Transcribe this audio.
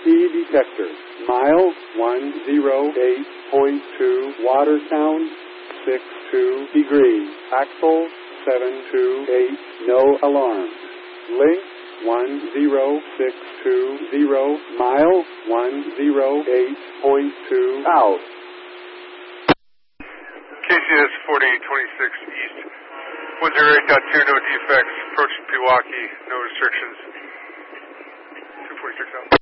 detector. Mile 108.2, water sound 62 degrees. Axle 728, no alarm. Link 10620, mile 108.2 out. KCS 4826 East, 108.2, no defects, approaching Pewaukee, no restrictions, 246 out.